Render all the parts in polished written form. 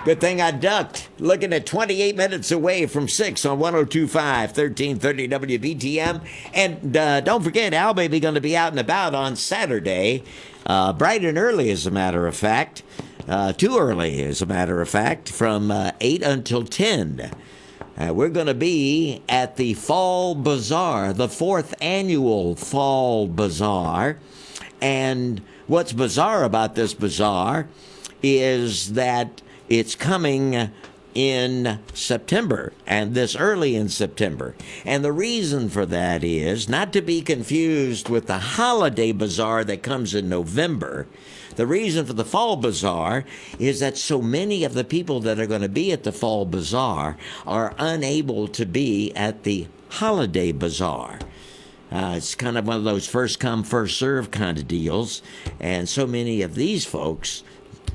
Good thing I ducked. Looking at 28 minutes away from 6 on 1025, 1330 WBTM. And don't forget, Al Baby going to be out and about on Saturday, bright and early, as a matter of fact. Too early, as a matter of fact, from 8 until 10. We're going to be at the Fall Bazaar, the 4th annual Fall Bazaar. And what's bizarre about this bazaar is that it's coming in September, and this early in September. And the reason for that is not to be confused with the holiday bazaar that comes in November. The reason for the Fall Bazaar is that so many of the people that are going to be at the Fall Bazaar are unable to be at the Holiday Bazaar. It's kind of one of those first come, first serve kind of deals. And so many of these folks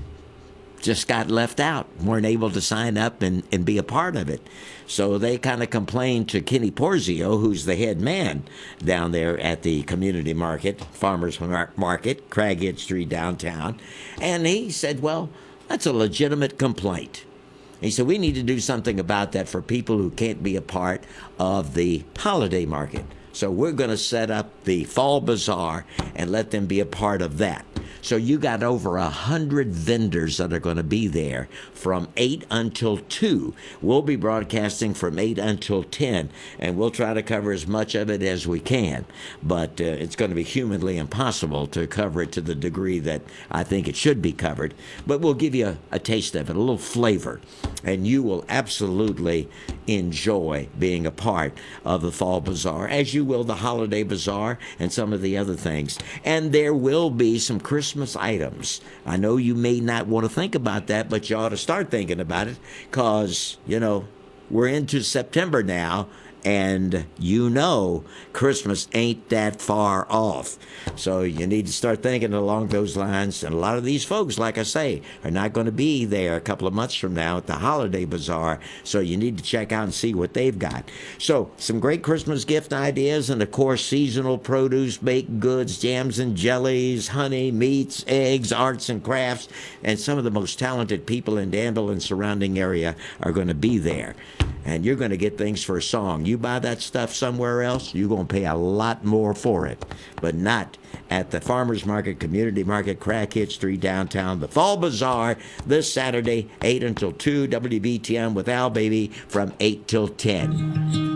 just got left out, weren't able to sign up and be a part of it. So they kind of complained to Kenny Porzio, who's the head man down there at the community market, farmers market, Craighead Street downtown. And he said, well, that's a legitimate complaint. He said, we need to do something about that for people who can't be a part of the holiday market. So we're going to set up the Fall Bazaar and let them be a part of that. So you got over 100 vendors that are going to be there from 8 until 2. We'll be broadcasting from 8 until 10, and we'll try to cover as much of it as we can. But it's going to be humanly impossible to cover it to the degree that I think it should be covered. But we'll give you a taste of it, a little flavor, and you will absolutely enjoy being a part of the Fall Bazaar, as you will the Holiday Bazaar and some of the other things. And there will be some Christmas items. I know you may not want to think about that, but you ought to start thinking about it, because, we're into September now, and Christmas ain't that far off. So you need to start thinking along those lines. And a lot of these folks, like I say, are not going to be there a couple of months from now at the Holiday Bazaar. So you need to check out and see what they've got. So some great Christmas gift ideas, and of course seasonal produce, baked goods, jams and jellies, honey, meats, eggs, arts and crafts. And some of the most talented people in Danville and surrounding area are going to be there. And you're going to get things for a song. You buy that stuff somewhere else, you're going to pay a lot more for it. But not at the Farmers Market, Community Market, Craighead Street downtown. The Fall Bazaar this Saturday, 8 until 2, WBTM with Al Baby from 8 till 10.